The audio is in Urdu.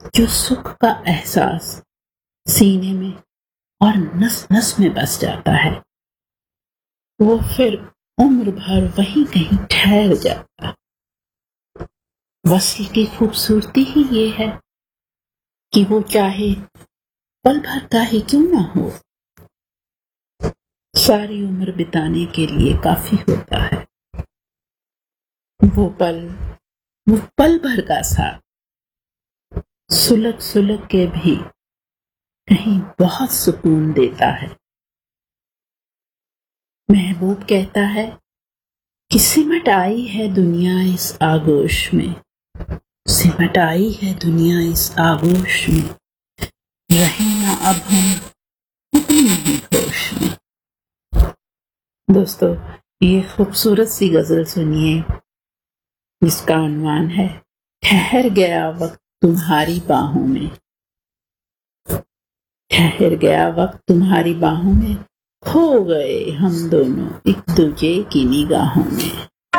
جو سکھ کا احساس سینے میں اور نس نس میں بس جاتا ہے وہ پھر عمر بھر وہیں کہیں ٹھہر جاتا۔ وصل کی خوبصورتی ہی یہ ہے کہ وہ چاہے پل بھر کا ہی کیوں نہ ہو، ساری عمر بتانے کے لیے کافی ہوتا ہے۔ وہ پل بھر کا ساتھ سلگ کے بھی کہیں بہت سکون دیتا ہے۔ محبوب کہتا ہے کہ سمٹ آئی ہے دنیا اس آغوش میں، سمٹ آئی ہے دنیا اس آغوش میں، رہے نہ اب ہم اپنی ہی ہوش میں۔ دوستو، یہ خوبصورت سی غزل سنیے جس کا عنوان ہے ٹھہر گیا وقت تمہاری باہوں میں۔ ٹھہر گیا وقت تمہاری باہوں میں، کھو گئے ہم دونوں ایک دوجے کی نگاہوں میں۔